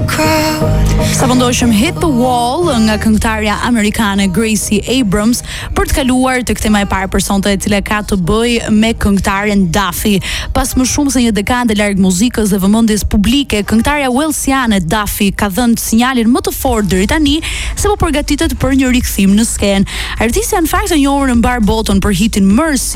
Sa vendoshëm Hit the Wall nga këngëtarja amerikane Gracie Abrams për të kaluar të tema e parë për sonte, e cila ka të bëjë me këngëtaren Duffy. Pas më shumë se një dekadë larg muzikës dhe vëmendjes publike, këngëtarja walesiane Duffy ka dhënë sinjalin më të fortë deri tani se po përgatitet për një rikthim në skenë. Artistja në fakt e njohur në mbar botën për hitin Mercy